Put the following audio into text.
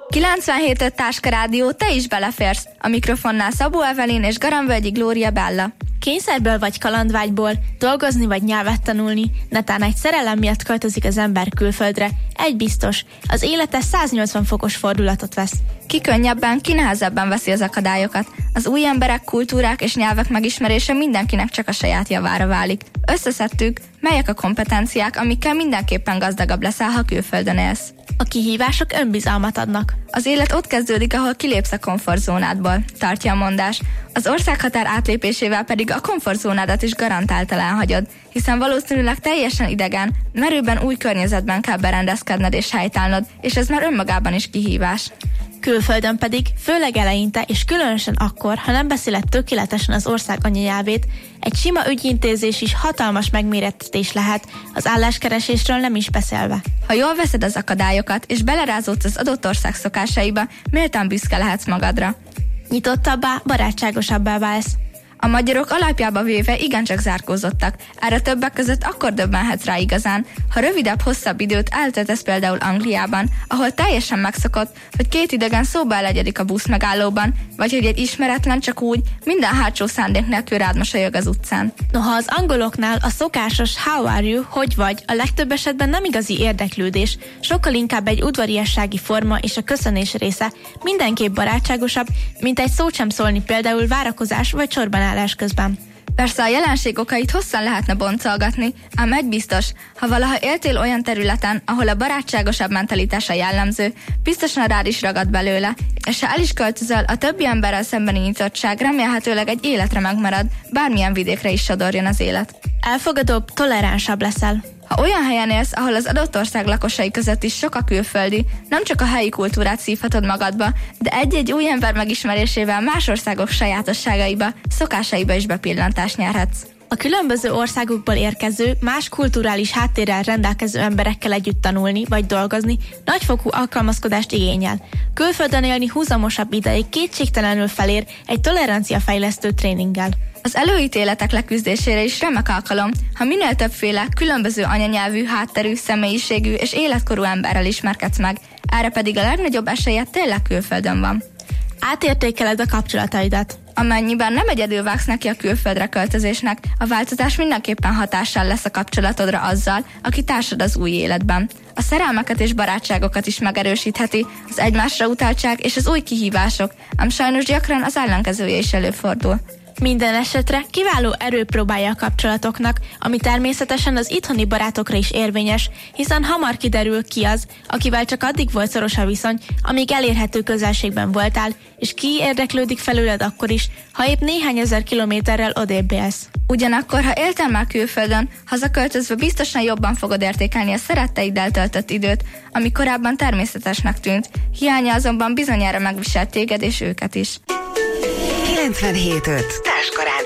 97.5 Táska Rádió, te is beleférsz. A mikrofonnál Szabó Evelyn és Garamvölgyi Glória Bella. Kényszerből vagy kalandvágyból, dolgozni vagy nyelvet tanulni, netán egy szerelem miatt költözik az ember külföldre. Egy biztos, az élete 180 fokos fordulatot vesz. Ki könnyebben, ki nehezebben veszi az akadályokat. Az új emberek, kultúrák és nyelvek megismerése mindenkinek csak a saját javára válik. Összeszedtük, melyek a kompetenciák, amikkel mindenképpen gazdagabb leszel, ha külföldön élsz. A kihívások önbizalmat adnak. Az élet ott kezdődik, ahol kilépsz a komfortzónádból, tartja a mondás. Az országhatár átlépésével pedig a komfortzónádat is garantáltan elhagyod, hiszen valószínűleg teljesen idegen, merőben új környezetben kell berendezkedned és helytállnod, és ez már önmagában is kihívás. Külföldön pedig, főleg eleinte, és különösen akkor, ha nem beszéled tökéletesen az ország anyanyelvét, egy sima ügyintézés is hatalmas megmérettetés lehet, az álláskeresésről nem is beszélve. Ha jól veszed az akadályokat, és belerázódsz az adott ország szokásaiba, méltán büszke lehetsz magadra. Nyitottabbá, barátságosabbá válsz. A magyarok alapjába véve igencsak zárkózottak, erre többek között akkor döbbenhetsz rá igazán, ha rövidebb-hosszabb időt eltöltesz például Angliában, ahol teljesen megszokott, hogy két idegen szóba elegyedik a busz megállóban, vagy hogy egy ismeretlen csak úgy, minden hátsó szándék nélkül rád mosolyog az utcán. Noha az angoloknál a szokásos how are you, hogy vagy, a legtöbb esetben nem igazi érdeklődés, sokkal inkább egy udvariassági forma és a köszönés része, mindenképp barátságosabb, mint egy szót sem szólni például várakozás vagy sorban állás közben. Persze a jelenség okait hosszan lehetne boncolgatni, ám egy biztos, ha valaha éltél olyan területen, ahol a barátságosabb mentalitása jellemző, biztosan rád is ragad belőle, és ha el is költözöl, a többi emberrel szembeni nyitottság remélhetőleg egy életre megmarad, bármilyen vidékre is sodorjon az élet. Elfogadóbb, toleránsabb leszel. Ha olyan helyen élsz, ahol az adott ország lakosai között is sok a külföldi, nem csak a helyi kultúrát szívhatod magadba, de egy-egy új ember megismerésével más országok sajátosságaiba, szokásaiba is bepillantást nyerhetsz. A különböző országokból érkező, más kulturális háttérrel rendelkező emberekkel együtt tanulni vagy dolgozni nagyfokú alkalmazkodást igényel. Külföldön élni húzamosabb ideig kétségtelenül felér egy toleranciafejlesztő tréninggel. Az előítéletek leküzdésére is remek alkalom, ha minél többféle, különböző anyanyelvű, hátterű, személyiségű és életkorú emberrel ismerkedsz meg, erre pedig a legnagyobb esélye tényleg külföldön van. Átértékeled a kapcsolataidat. Amennyiben nem egyedül vágsz neki a külföldre költözésnek, a változás mindenképpen hatással lesz a kapcsolatodra azzal, aki társad az új életben. A szerelmeket és barátságokat is megerősítheti, az egymásra utaltság és az új kihívások, ám sajnos gyakran az ellenkezője is előfordul. Minden esetre kiváló erőpróbája a kapcsolatoknak, ami természetesen az itthoni barátokra is érvényes, hiszen hamar kiderül ki az, akivel csak addig volt szoros a viszony, amíg elérhető közelségben voltál, és ki érdeklődik felőled akkor is, ha épp néhány ezer kilométerrel odébb élsz. Ugyanakkor, ha éltél már külföldön, hazaköltözve biztosan jobban fogod értékelni a szeretteiddel töltött időt, ami korábban természetesnek tűnt, hiánya azonban bizonyára megviselt téged és őket is. 97.5 Táska